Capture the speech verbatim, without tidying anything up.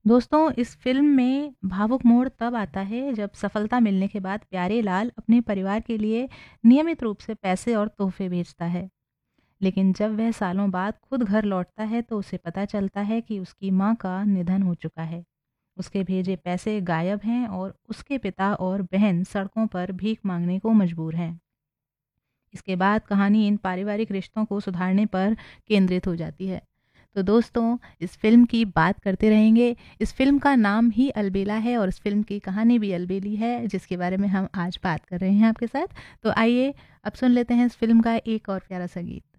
दोस्तों, इस फ़िल्म में भावुक मोड़ तब आता है जब सफलता मिलने के बाद प्यारे लाल अपने परिवार के लिए नियमित रूप से पैसे और तोहफ़े भेजता है। लेकिन जब वह सालों बाद खुद घर लौटता है तो उसे पता चलता है कि उसकी माँ का निधन हो चुका है। उसके भेजे पैसे गायब हैं और उसके पिता और बहन सड़कों पर भीख माँगने को मजबूर हैं। इसके बाद कहानी इन पारिवारिक रिश्तों को सुधारने पर केंद्रित हो जाती है। तो दोस्तों, इस फ़िल्म की बात करते रहेंगे। इस फ़िल्म का नाम ही अलबेला है और इस फ़िल्म की कहानी भी अलबेली है, जिसके बारे में हम आज बात कर रहे हैं आपके साथ। तो आइए अब सुन लेते हैं इस फ़िल्म का एक और प्यारा-सा गीत।